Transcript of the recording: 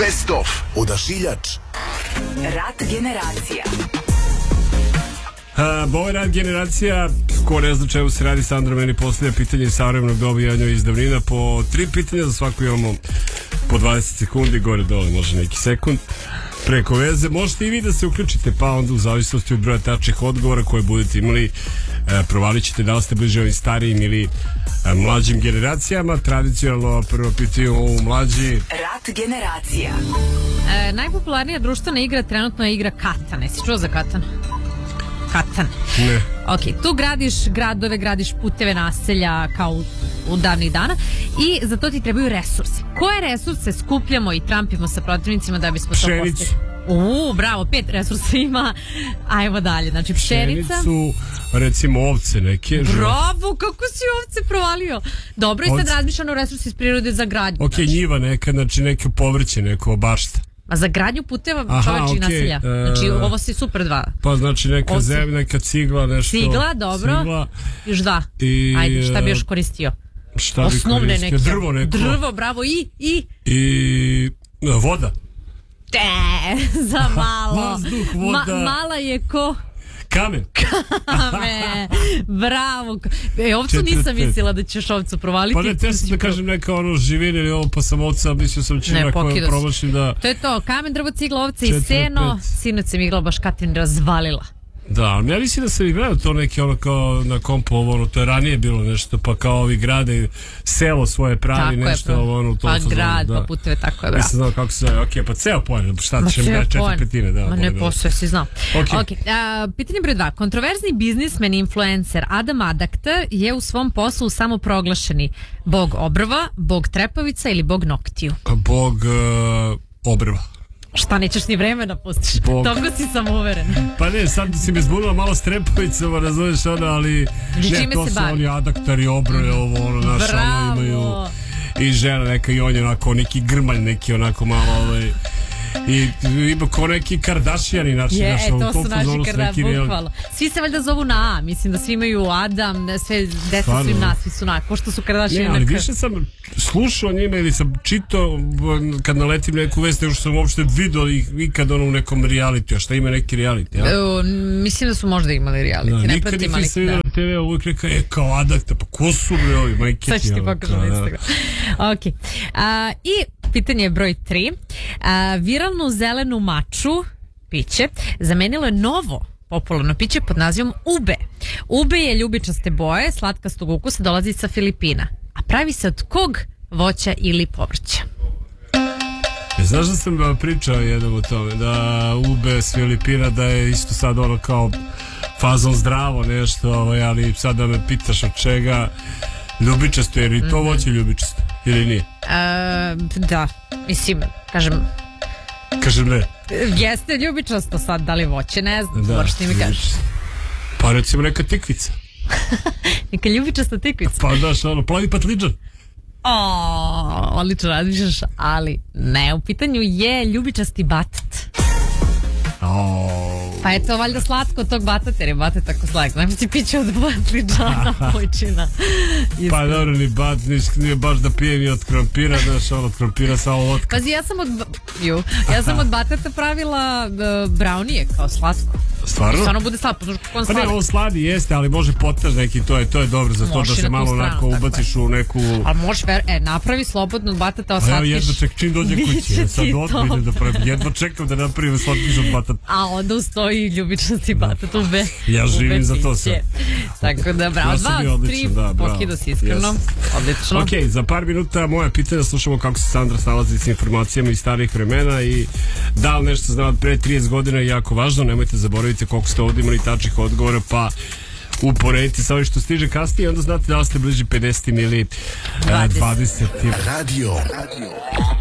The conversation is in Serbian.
Best of. Odašiljač. Rat generacija. Ovo je Rat generacija. Ko ne zna čemu se radi, Sandra meni postavlja pitanje iz savremenog doba i ja njoj iz davnina. Po 3 pitanja, za svako imamo po 20 sekundi, gore dole može neki sekund preko veze. Možete i vi da se uključite, pa onda u zavisnosti od broja tačnih odgovora koje budete imali, provalit ćete da li ste bliže ovim starijim ili mlađim generacijama. Tradicionalno prvo pitaju u mlađi. Rat generacija. Najpopularnija društvena igra trenutno je igra Katan. Jesi čuo za Katan? Katan. Ne. Ok, tu gradiš gradove, gradiš puteve, naselja kao u davnih dana i za to ti trebaju resursi. Koje resurse skupljamo i trampimo sa protivnicima da bismo to postigli? Bravo, 5 resursa ima. Ajmo dalje, znači pšenica. Pšenicu, recimo ovce neke. Bravo, kako si ovce provalio. Dobro, i sad razmišljamo o resursi iz prirode za gradnju. Ok, znači njiva neka, znači neko povrće, neko bašta. A za gradnju puteva čoveči naselja. Znači ovo si super dva. Pa znači neka zemlja, neka cigla, nešto. Cigla, dobro. Cigla. Još dva. Ajde, šta bi još koristio? Šta bi osnovne koristio? Neke. Drvo neko. Drvo, bravo. I voda. Za malo. Vazduh, voda. Mala je ko... Kamen. Bravo. Ovcu nisam mislila da ćeš ovcu provaliti. Pa ne, te sam da kažem neka živine ili ovo, pa sam ovca, mislio sam čina koja promašim da... To je to, kamen, drvo, cigla, ovce i seno. Sinoć sam igrala baš Katin razvalila. Da, ali ja mislim da sam i gledao to neki ono kao na kompu, ono, to je ranije bilo nešto, pa kao ovi grade selo svoje pravi, tako nešto, ono, to pa grad, pa puteve, tako je, bravo. Nisam znao kako se zove, ok, pa ceo pojem, šta ćeš mi reći 4/5, da. Ma ne, posle si znao. Ok, pitanje broj 2. Kontroverzni biznismen i influencer Adam Adakter je u svom poslu samoproglašeni bog obrva, bog trepavica ili bog noktiju? Bog obrva. Šta, nećeš ni vremena pustiš? Toga si sam uveren. Pa ne, sad si me zbunila malo s trepovicama, razumiješ ono, ali ne, to su oni adaktari, obroje, ovo, ono, naš, ono, imaju i žena neka i on je onako, neki grmalj, neki onako malo, i ima ko neki Kardashiani, znači, to su naši Kardashiani, bukvalno. Svi se valjda zovu na A, mislim da svi imaju Adam, sve deca su im na, svi su na, ko što su Kardashiani. Ne, ali više sam slušao njima ili sam čitao kad naletim neku vest, nego što sam uopšte vidio ikad ono u nekom realitiju, a šta ima neki reality, ja? Mislim da su možda imali reality, ne pratim, ali... Nikad nisam vidio na TV, uvijek reka, kao Adakta, pa ko su bre ovi, majke? Sad ću ti pokažem na Instagram. Ok, i pitanje je broj 3. Viralnu zelenu maču piće zamenilo je novo popularno piće pod nazivom ube. Ube je ljubičaste boje, slatkastog ukusa, dolazi sa Filipina. A pravi se od kog voća ili povrća? Znaš da sam pričao jednom o tome, da ube s Filipina, da je isto sad ono kao fazon zdravo nešto, ali sad da me pitaš od čega. Ljubičasto, jer i to voće ljubičasto, ili nije? Da, mislim, kažem ne. Jeste ljubičasto sad, da li voće, ne znam, moraš ti mi kažeš. Pa recimo neka tikvica. Neka ljubičasta tikvica. Pa daš, ono, plavi patliđan. Odlično razmišljaš, ali ne, u pitanju je ljubičasti batat. Pa je to valjda slatko tog batata, jer je batat tako slatko. Najmo ti piće od batliđana, pojčina. Pa dobro, ni bat, nije baš da pije ni od krompira, znaš, od krompira samo vodka. Pazi, ja sam od batata pravila brownije kao slatko. Stvarno? Stvarno bude slatko. Pa ne, on sladi jeste, ali može potaž neki, to je dobro za to da se malo onako ubaciš u neku... Ali možeš, napravi slobodno od batata, oslatkiš. Evo jedva čekam, čim dođe kući, sad odmah idem da pravim, jedva čekam da napravim slatkiš od batata. A onda ustoji ljubičasti batat ube. Ja živim za to sad. Tako da, bravo, 2 od 3, pokido si iskreno. Odlično. Ok, za par minuta moja pitanja, slušamo kako se Sandra snalazi s informacijama iz starih vremena i da li nešto zna od pre 30 godina je jako važno, nemojte zaboraviti koliko ste ovdje imali tačnih odgovora, pa uporedite sa ovim što stiže kasnije, onda znate da li ste bliži 50 ili 20. Radio